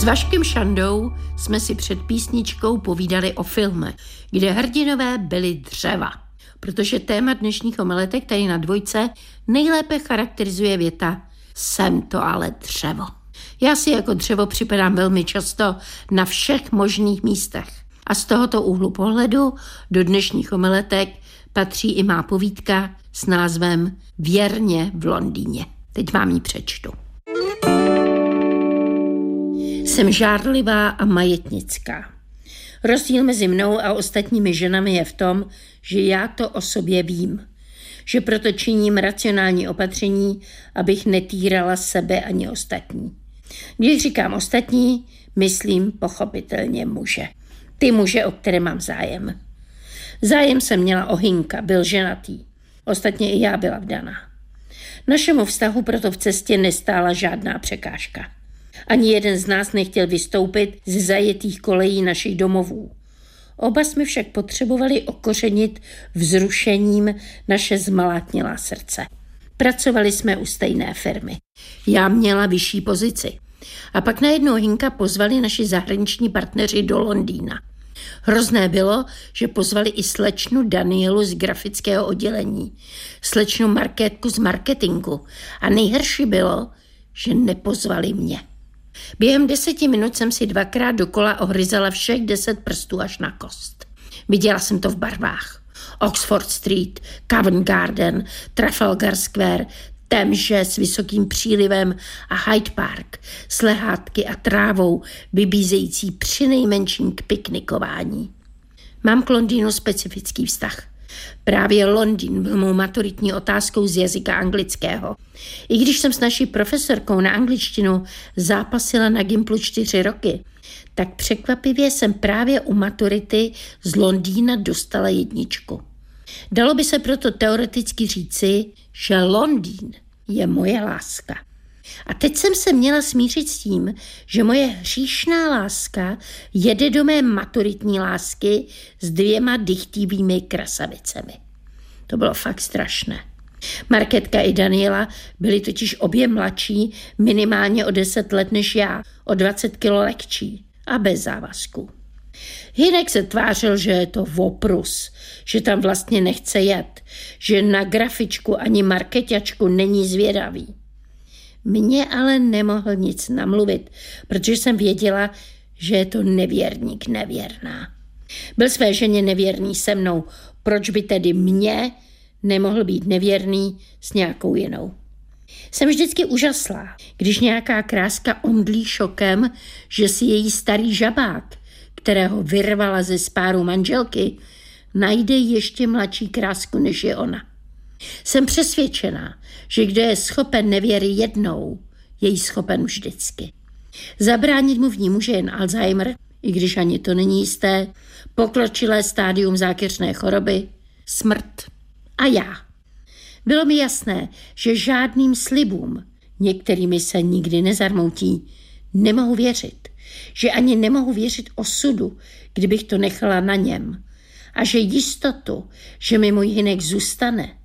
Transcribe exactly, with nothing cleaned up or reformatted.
S Vaškem Šandou jsme si před písničkou povídali o filmech, kde hrdinové byli dřeva. Protože téma dnešních omeletek tady na dvojce nejlépe charakterizuje věta "Jsem to ale dřevo". Já si jako dřevo připadám velmi často na všech možných místech. A z tohoto úhlu pohledu do dnešních omeletek patří i má povídka s názvem Věrně v Londýně. Teď vám ji přečtu. Jsem žárlivá a majetnická. Rozdíl mezi mnou a ostatními ženami je v tom, že já to o sobě vím. Že proto činím racionální opatření, abych netýrala sebe ani ostatní. Když říkám ostatní, myslím pochopitelně muže. Ty muže, o které mám zájem. Zájem jsem měla o Hinka, byl ženatý. Ostatně i já byla vdaná. Našemu vztahu proto v cestě nestála žádná překážka. Ani jeden z nás nechtěl vystoupit ze zajetých kolejí našich domovů. Oba jsme však potřebovali okořenit vzrušením naše zmalátnělá srdce. Pracovali jsme u stejné firmy. Já měla vyšší pozici. A pak najednou Hinka pozvali naši zahraniční partneři do Londýna. Hrozné bylo, že pozvali i slečnu Danielu z grafického oddělení, slečnu Markétku z marketingu a nejhorší bylo, že nepozvali mě. Během deseti minut jsem si dvakrát dokola ohryzala všech deset prstů až na kost. Viděla jsem to v barvách. Oxford Street, Covent Garden, Trafalgar Square, Temže s vysokým přílivem a Hyde Park s lehátky a trávou vybízející přinejmenším k piknikování. Mám k Londýnu specifický vztah. Právě Londýn byl mou maturitní otázkou z jazyka anglického. I když jsem s naší profesorkou na angličtinu zápasila na Gimplu čtyři roky, tak překvapivě jsem právě u maturity z Londýna dostala jedničku. Dalo by se proto teoreticky říci, že Londýn je moje láska. A teď jsem se měla smířit s tím, že moje hříšná láska jede do mé maturitní lásky s dvěma dychtivými krasavicemi. To bylo fakt strašné. Markétka i Daniela byly totiž obě mladší, minimálně o deset let než já, o dvacet kilo lehčí a bez závazků. Hinek se tvářil, že je to voprus, že tam vlastně nechce jet, že na grafičku ani marketačku není zvědavý. Mně ale nemohl nic namluvit, protože jsem věděla, že je to nevěrník nevěrná. Byl své ženě nevěrný se mnou, proč by tedy mě nemohl být nevěrný s nějakou jinou. Jsem vždycky úžaslá, když nějaká kráska omdlí šokem, že si její starý žabák, kterého vyrvala ze spáru manželky, najde ještě mladší krásku, než je ona. Jsem přesvědčená, že kdo je schopen nevěry jednou, je jí schopen vždycky. Zabránit mu v ní může jen Alzheimer, i když ani to není jisté, pokročilé stádium zákeřné choroby, smrt a já. Bylo mi jasné, že žádným slibům, některými se nikdy nezarmoutí, nemohu věřit. Že ani nemohu věřit osudu, kdybych to nechala na něm. A že jistotu, že mi můj Hinek zůstane,